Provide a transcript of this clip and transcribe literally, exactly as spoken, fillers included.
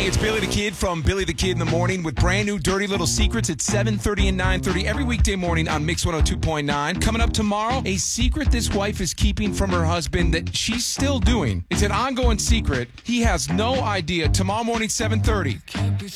it's Billy the Kid from Billy the Kid in the Morning with brand new Dirty Little Secrets at seven thirty and nine thirty every weekday morning on Mix one oh two point nine. Coming up tomorrow, a secret this wife is keeping from her husband that she's still doing. It's an ongoing secret. He has no idea. Tomorrow morning, seven thirty.